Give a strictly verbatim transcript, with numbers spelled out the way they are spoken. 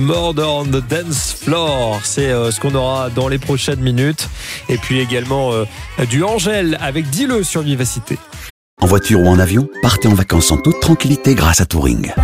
Murder on the Dance Floor, c'est euh, ce qu'on aura dans les prochaines minutes. Et puis également euh, du Angèle avec Dis-le sur Vivacité. En voiture ou en avion, partez en vacances en toute tranquillité grâce à Touring.